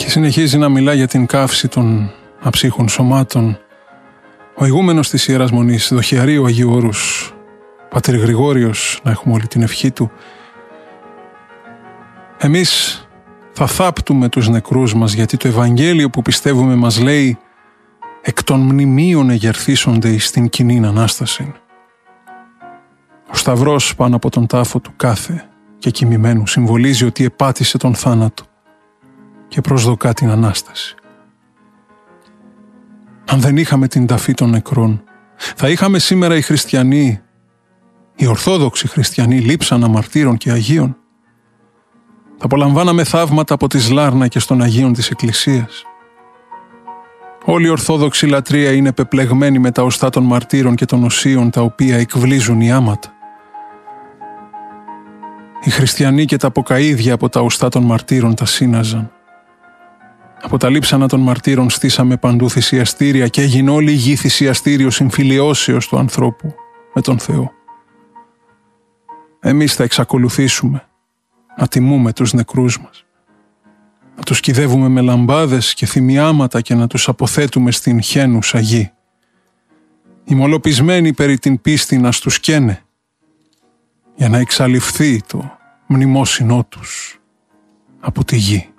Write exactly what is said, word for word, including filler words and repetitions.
Και συνεχίζει να μιλά για την καύση των αψύχων σωμάτων ο ηγούμενος της Ιεράς Μονής, Δοχιαρίου Αγίου Όρους, Πατήρ Γρηγόριος, να έχουμε όλη την ευχή του. Εμείς θα θάπτουμε τους νεκρούς μας, γιατί το Ευαγγέλιο που πιστεύουμε μας λέει «εκ των μνημείων εγερθήσονται εις την κοινήν Ανάσταση». Ο σταυρός πάνω από τον τάφο του κάθε και κοιμημένου συμβολίζει ότι επάτησε τον θάνατο και προσδοκά την Ανάσταση. Αν δεν είχαμε την ταφή των νεκρών, θα είχαμε σήμερα οι χριστιανοί, οι ορθόδοξοι χριστιανοί, λείψανα μαρτύρων και Αγίων. Θα απολαμβάναμε θαύματα από τη Σλάρνα και των Αγίων της Εκκλησίας. Όλη η ορθόδοξη λατρεία είναι πεπλεγμένη με τα οστά των μαρτύρων και των οσίων, τα οποία εκβλίζουν οι άματα. Οι χριστιανοί και τα αποκαΐδια από τα οστά των μαρτύρων τα σύναζαν. Από τα λείψανα των μαρτύρων στήσαμε παντού θυσιαστήρια και έγινε όλη η γη θυσιαστήριο συμφιλιώσεως του ανθρώπου με τον Θεό. Εμείς θα εξακολουθήσουμε να τιμούμε τους νεκρούς μας, να τους κυδεύουμε με λαμπάδες και θυμιάματα και να τους αποθέτουμε στην χένουσα γη. Οι μολοπισμένοι περί την πίστη να στους καίνε, για να εξαλειφθεί το μνημόσυνό τους από τη γη.